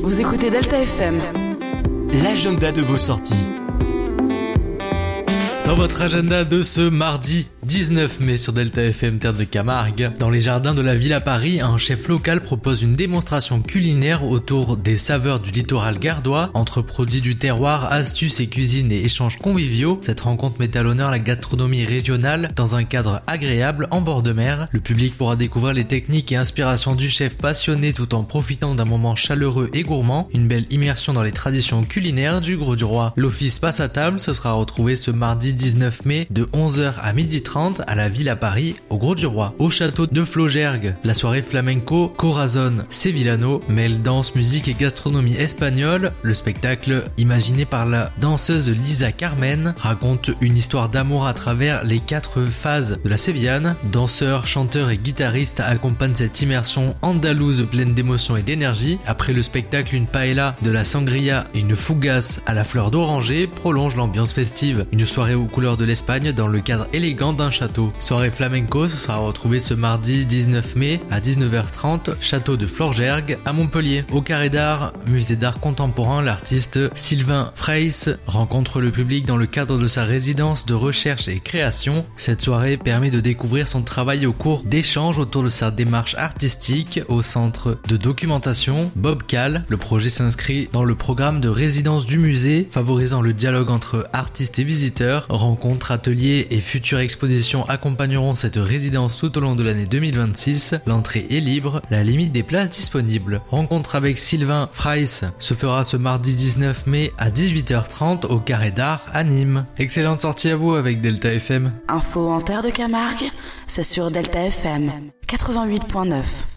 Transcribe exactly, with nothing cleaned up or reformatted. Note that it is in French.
Vous écoutez Delta F M. L'agenda de vos sorties. Dans votre agenda de ce mardi dix-neuf mai sur Delta F M Terre de Camargue, dans les jardins de la ville à Paris, un chef local propose une démonstration culinaire autour des saveurs du littoral gardois, entre produits du terroir, astuces et cuisine et échanges conviviaux. Cette rencontre met à l'honneur la gastronomie régionale dans un cadre agréable en bord de mer. Le public pourra découvrir les techniques et inspirations du chef passionné tout en profitant d'un moment chaleureux et gourmand. Une belle immersion dans les traditions culinaires du Grau du Roi. L'office passe à table, ce sera retrouvé ce mardi dix-neuf mai de onze heures à midi trente à la ville à Paris, au Grau du Roi. Au château de Flaugergues, la soirée flamenco Corazon Sevillano mêle danse, musique et gastronomie espagnole. Le spectacle, imaginé par la danseuse Lisa Carmen, raconte une histoire d'amour à travers les quatre phases de la Sévillane. Danseurs, chanteurs et guitaristes accompagnent cette immersion andalouse pleine d'émotion et d'énergie. Après le spectacle, une paella, de la sangria et une fougasse à la fleur d'oranger prolongent l'ambiance festive. Une soirée aux couleurs de l'Espagne dans le cadre élégant d'un château. Soirée flamenco, ce sera retrouvé ce mardi dix-neuf mai à dix-neuf heures trente, château de Flaugergues à Montpellier. Au Carré d'Art, musée d'art contemporain, l'artiste Sylvain Freyss rencontre le public dans le cadre de sa résidence de recherche et création. Cette soirée permet de découvrir son travail au cours d'échanges autour de sa démarche artistique au centre de documentation Bob Cal. Le projet s'inscrit dans le programme de résidence du musée, favorisant le dialogue entre artistes et visiteurs. Rencontres, ateliers et futures expositions accompagneront cette résidence tout au long de l'année deux mille vingt-six. L'entrée est libre, la limite des places disponibles. Rencontre avec Sylvain Freyss se fera ce mardi dix-neuf mai à dix-huit heures trente au Carré d'Art à Nîmes. Excellente sortie à vous avec Delta F M. Info en Terre de Camargue, c'est sur Delta F M quatre-vingt-huit point neuf.